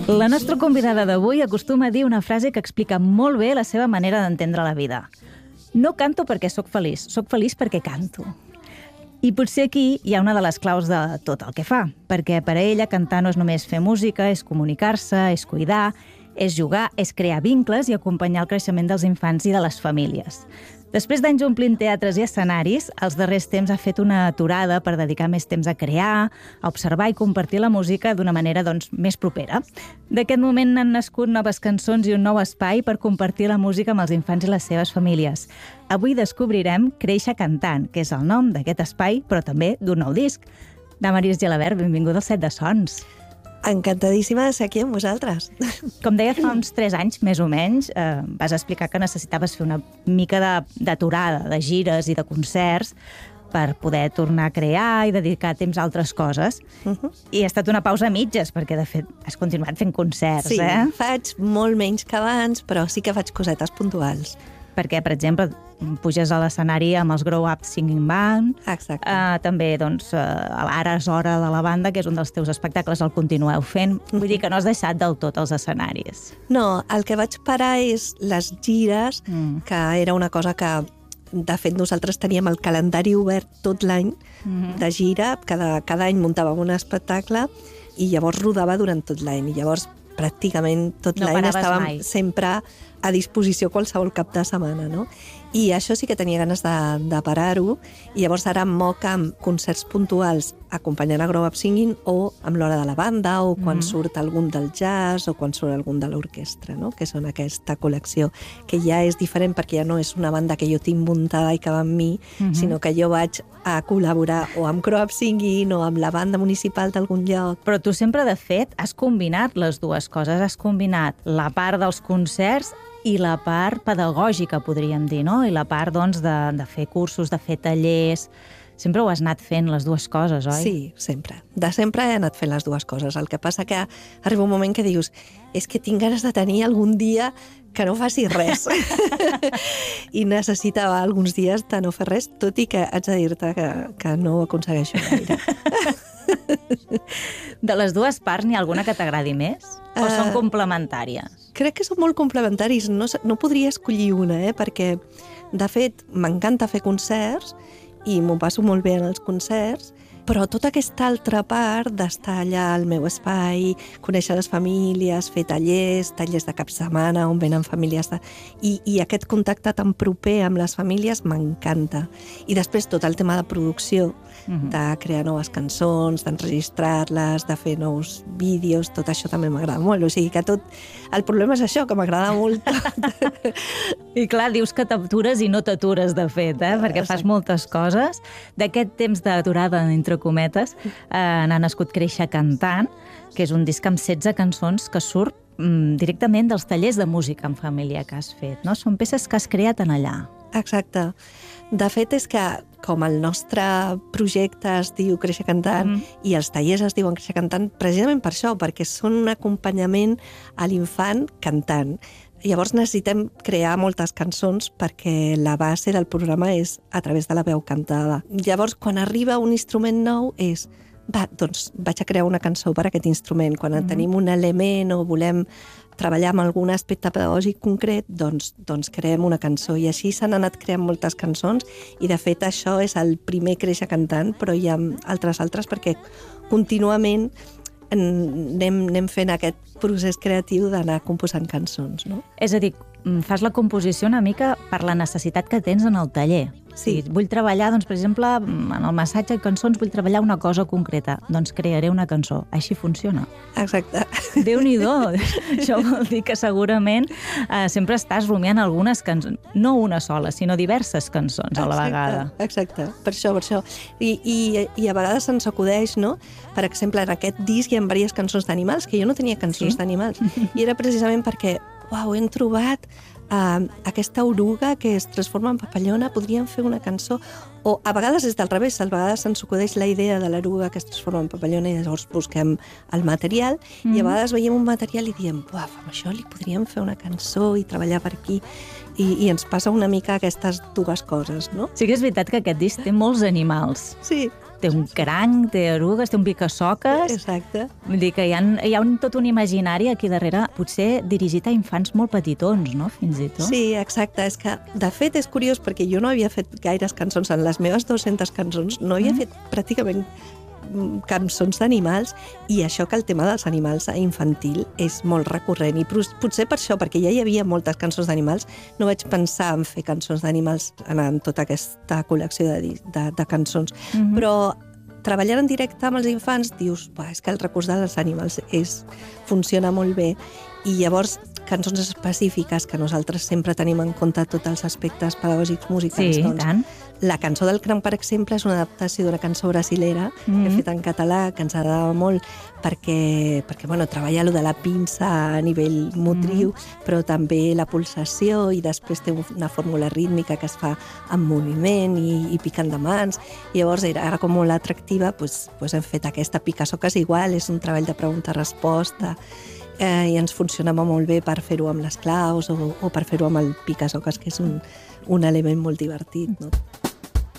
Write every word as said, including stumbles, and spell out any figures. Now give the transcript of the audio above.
La nostra convidada d'avui acostuma a dir una frase que explica molt bé la seva manera d'entendre la vida. No canto perquè sóc feliç, sóc feliç perquè canto. I potser aquí hi ha una de les claus de tot el que fa, perquè per a ella cantar no és només fer música, és comunicar-se, és cuidar, és jugar, és crear vincles i acompanyar el creixement dels infants i de les famílies. Després d'anys omplint teatres i escenaris, els darrers temps ha fet una aturada per dedicar més temps a crear, a observar i compartir la música d'una manera doncs, més propera. D'aquest moment n'han nascut noves cançons i un nou espai per compartir la música amb els infants i les seves famílies. Avui descobrirem Créixer cantant, que és el nom d'aquest espai, però també d'un nou disc. Damaris Gelabert, benvinguda al Set de Sons. Encantadíssima de ser aquí amb vosaltres. Com deia, fa uns tres anys, més o menys, eh, vas explicar que necessitaves fer una mica d'aturada, de, de gires i de concerts per poder tornar a crear i dedicar temps a altres coses. Uh -huh. I ha estat una pausa a mitges, perquè, de fet, has continuat fent concerts, sí, eh? Sí, faig molt menys que abans, però sí que faig cosetes puntuals. Perquè, per exemple, puges a l'escenari amb els Grow Up Singing Band. Exacte. Uh, també, doncs, uh, Ara és hora de la banda, que és un dels teus espectacles, el continueu fent. Vull dir que no has deixat del tot els escenaris. No, el que vaig parar és les gires, mm. que era una cosa que, de fet, nosaltres teníem el calendari obert tot l'any mm. de gira. Cada, cada any muntàvem un espectacle i llavors rodava durant tot l'any. I llavors, pràcticament tot no l'any estàvem mai. sempre a disposició qualsevol cap de setmana, no? I això sí que tenia ganes de, de parar-ho, i llavors ara em moc amb concerts puntuals acompanyant a Grow Up Singing o amb l'hora de la banda, o quan mm. surt algun del jazz, o quan surt algun de l'orquestra, no? Que són aquesta col·lecció, que ja és diferent perquè ja no és una banda que jo tinc muntada i que va amb mi, mm -hmm. sinó que jo vaig a col·laborar o amb Grow Up Singing o amb la banda municipal d'algun lloc. Però tu sempre, de fet, has combinat les dues coses. Has combinat la part dels concerts i la part pedagògica, podríem dir, no? I la part, doncs, de, de fer cursos, de fer tallers. Sempre ho has anat fent, les dues coses, oi? Sí, sempre. De sempre he anat fent les dues coses. El que passa que arriba un moment que dius és que tinc ganes de tenir algun dia que no faci res. I necessitava alguns dies de no fer res, tot i que haig de dir-te que, que no ho aconsegueixo gaire. De les dues parts, n'hi ha alguna que t'agradi més? O uh, són complementàries? Crec que són molt complementaris. No, no podria escollir una, eh? Perquè, de fet, m'encanta fer concerts i m'ho passo molt bé en els concerts, però tota aquesta altra part d'estar allà al meu espai, conèixer les famílies, fer tallers, tallers de cap setmana on venen famílies de... I, i aquest contacte tan proper amb les famílies m'encanta. I després tot el tema de producció, uh-huh. de crear noves cançons, d'enregistrar-les, de fer nous vídeos, tot això també m'agrada molt. O sigui que tot... El problema és això, que m'agrada molt tot. I clar, dius que t'atures i no t'atures, de fet, eh? Perquè fas moltes coses. D'aquest temps d'aturada, entre cometes, eh, n'ha nascut Créixer cantant, que és un disc amb setze cançons que surt mm, directament dels tallers de música en família que has fet, no? Són peces que has creat en allà. Exacte. De fet, és que com el nostre projecte es diu Créixer cantant mm. i els tallers es diuen Créixer cantant, precisament per això, perquè són un acompanyament a l'infant cantant. Llavors necessitem crear moltes cançons perquè la base del programa és a través de la veu cantada. Llavors, quan arriba un instrument nou és, va, doncs vaig a crear una cançó per a aquest instrument. Quan mm-hmm. tenim un element o volem treballar amb algun aspecte pedagògic concret, doncs, doncs creem una cançó. I així s'han anat creant moltes cançons i, de fet, això és el primer Créixer cantant, però hi ha altres altres perquè contínuament anem, anem fent aquest procés creatiu d'anar composant cançons, no? És a dir, fas la composició una mica per la necessitat que tens en el taller. Sí. Si vull treballar, doncs, per exemple, en el massatge de cançons vull treballar una cosa concreta, doncs crearé una cançó. Així funciona. Exacte. Déu-n'hi-do. Això vol dir que segurament eh, sempre estàs rumiant algunes cançons. No una sola, sinó diverses cançons a la vegada. Exacte, per això, per això. I, i, i a vegades se'ns acudeix, no? Per exemple, en aquest disc hi ha diverses cançons d'animals, que jo no tenia cançons sí? d'animals. I era precisament perquè, uau, hem trobat Uh, aquesta oruga que es transforma en papallona, podríem fer una cançó. O a vegades és del revés, a vegades se'ns acudeix la idea de l'eruga que es transforma en papallona i llavors busquem el material mm. i a vegades veiem un material i diem, uau, amb això li podríem fer una cançó i treballar per aquí. I, i ens passa una mica aquestes dues coses, no? Sí que és veritat que aquest disc té molts animals. Sí. té un cranc, té erugues, té un pica-soques... Exacte. Vull dir que hi ha, hi ha un, tot un imaginari aquí darrere, potser dirigit a infants molt petitons, no?, fins i tot. Sí, exacte. És que, de fet, és curiós perquè jo no havia fet gaires cançons. En les meves dues-centes cançons no havia mm. fet pràcticament cançons d'animals, i això que el tema dels animals infantil és molt recurrent, i potser per això, perquè ja hi havia moltes cançons d'animals, no vaig pensar en fer cançons d'animals en, en tota aquesta col·lecció de, de, de cançons. Mm-hmm. Però treballant en directe amb els infants dius, és que el recurs dels animals és, funciona molt bé, i llavors cançons específiques que nosaltres sempre tenim en compte tots els aspectes pedagògics musicals. Sí, doncs, tant. La cançó del cranc, per exemple, és una adaptació d'una cançó brasilera mm-hmm. que he fet en català, que ens agradava molt perquè, perquè bueno, treballa allò de la pinça a nivell motriu, mm-hmm. però també la pulsació, i després té una fórmula rítmica que es fa amb moviment i, i picant de mans, i llavors era, era com molt atractiva, doncs, doncs hem fet aquesta pica-soques igual, és un treball de pregunta-resposta, eh, i ens funcionava molt bé per fer-ho amb les claus o, o per fer-ho amb el pica-soques, que és un, un element molt divertit, no?